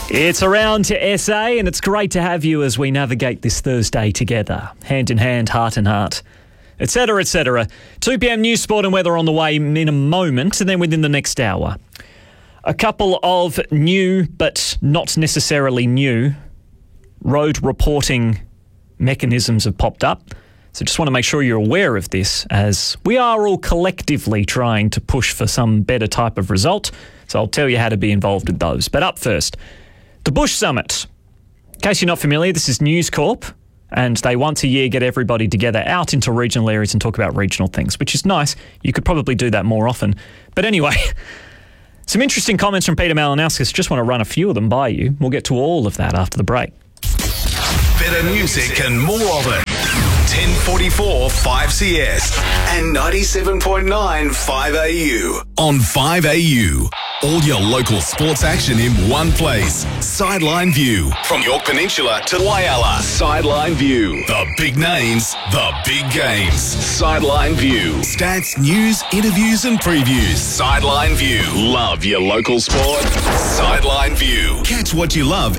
It's Around to SA, and it's great to have you as we navigate this Thursday together, hand in hand, heart in heart, etc., etc. 2 p.m. news, sport and weather on the way in a moment, and then within the next hour. A couple of new, but not necessarily new, road reporting mechanisms have popped up. So just want to make sure you're aware of this, as we are all collectively trying to push for some better type of result. So I'll tell you how to be involved with those. But up first, the Bush Summit. In case you're not familiar, this is News Corp, and they once a year get everybody together out into regional areas and talk about regional things, which is nice. You could probably do that more often. But anyway, some interesting comments from Peter Malinauskas. Just want to run a few of them by you. We'll get to all of that after the break. Better music and more of it. 1044 5CS and 97.9 5AU. On 5AU. All your local sports action in one place. Sideline View. From York Peninsula to Whyalla. Sideline View. The big names, the big games. Sideline View. Stats, news, interviews and previews. Sideline View. Love your local sport? Sideline View. Catch what you love